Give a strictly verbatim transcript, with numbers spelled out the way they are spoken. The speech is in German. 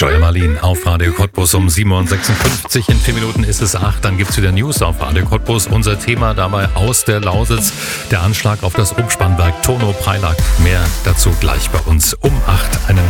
Joel Marlin auf Radio Cottbus um sieben Uhr sechsundfünfzig. In vier Minuten ist es acht. Dann gibt es wieder News auf Radio Cottbus. Unser Thema dabei aus der Lausitz. Der Anschlag auf das Umspannwerk Tono-Preilack. Mehr dazu gleich bei uns um acht. Einen